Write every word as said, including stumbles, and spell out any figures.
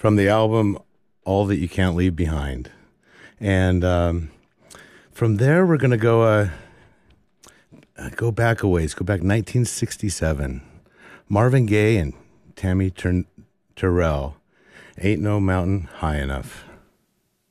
from the album All That You Can't Leave Behind. And um, from there, we're going to go uh, uh, go back a ways, go back nineteen sixty-seven. Marvin Gaye and Tammy Ter- Terrell, Ain't No Mountain High Enough.